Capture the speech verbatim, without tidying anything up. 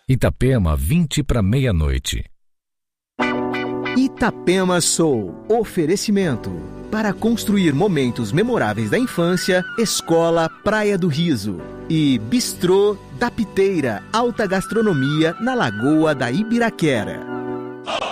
Itapema, vinte para meia-noite. Itapema Soul. Oferecimento. Para construir momentos memoráveis da infância, Escola Praia do Riso. E Bistrô da Piteira, alta gastronomia na Lagoa da Ibiraquera.